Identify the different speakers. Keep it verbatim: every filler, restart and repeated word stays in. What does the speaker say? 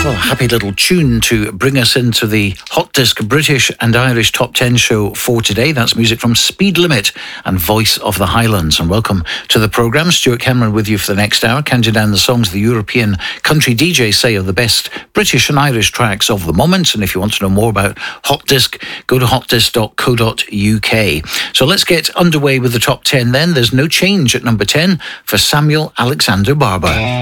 Speaker 1: Well, a happy little tune to bring us into the Hot Disc British and Irish Top ten show for today. That's music from Speed Limit and Voice of the Highlands. And welcome to the programme. Stuart Cameron with you for the next hour, counting down the songs the European country D Js say are the best British and Irish tracks of the moment. And if you want to know more about Hot Disc, go to hot disc dot co dot u k. So let's get underway with the top ten then. There's no change at number ten for Samuel Alexander Barber.